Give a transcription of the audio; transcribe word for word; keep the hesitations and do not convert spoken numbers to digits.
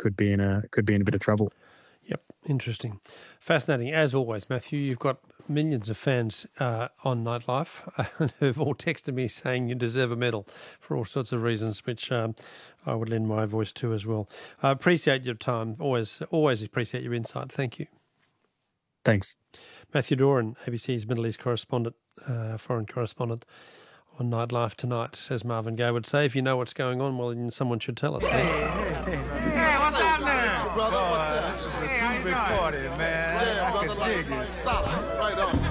could be in a could be in a bit of trouble. Yep, interesting. Fascinating. As always, Matthew, you've got millions of fans uh, on Nightlife who've all texted me saying you deserve a medal for all sorts of reasons, which um, I would lend my voice to as well. I appreciate your time. Always, always appreciate your insight. Thank you. Thanks. Matthew Doran, A B C's Middle East correspondent, uh, foreign correspondent on Nightlife tonight, as Marvin Gaye would say. If you know what's going on, well, then someone should tell us. Hey, hey, hey. Hey, what's up now? Brother, what's up? This is a hey, groovy party, man. Yeah, I brother, can like, dig it. stop. Right on.